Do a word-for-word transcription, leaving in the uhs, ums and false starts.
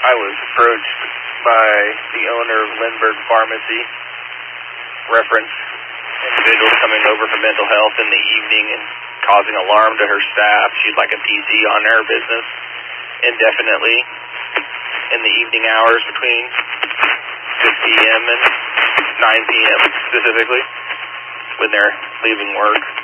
I was approached by the owner of Lindbergh Pharmacy, reference individuals coming over for mental health in the evening and causing alarm to her staff. She'd like a P C on her business indefinitely in the evening hours between six p.m. and nine p.m. specifically when they're leaving work.